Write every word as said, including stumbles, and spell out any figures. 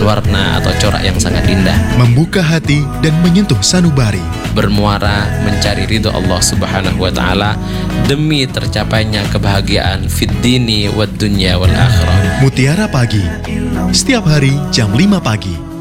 dengan warna atau corak yang sangat indah, membuka hati dan menyentuh sanubari, bermuara mencari ridho Allah Subhanahu wa Ta'ala demi tercapainya kebahagiaan fid dini wad dunya wal akhirah. Mutiara Pagi, setiap hari jam lima pagi.